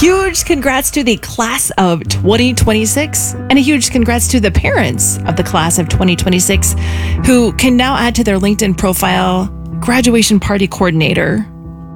Huge congrats to the class of 2026 and a huge congrats to the parents of the class of 2026 who can now add to their LinkedIn profile graduation party coordinator.